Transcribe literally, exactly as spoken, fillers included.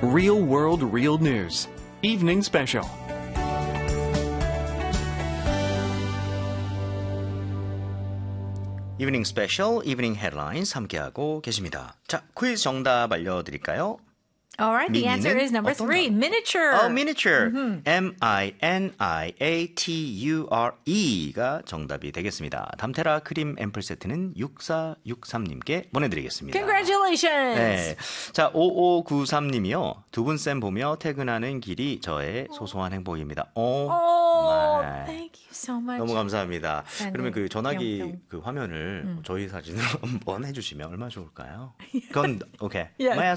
Real World Real News Evening Special. 이브닝 스페셜, 이브닝 헤드라인스 함께하고 계십니다. 자, 퀴즈 정답 알려드릴까요? All right, the answer is number three, miniature. 어, miniature. M I N I A T U R E가 정답이 되겠습니다. 담테라 크림 앰플 세트는 육사육삼님께 보내드리겠습니다. Congratulations. 네. 자, 오오구삼님이요. 두 분 쌤 보며 퇴근하는 길이 저의 소소한 행복입니다. 오, Oh, 마이. thank you so much. 너무 감사합니다. 네, 그러면 그 전화기 뿅뿅. 그 화면을 저희 사진으로 한번 해주시면 얼마나 좋을까요? 그건 오케이. Yeah. May I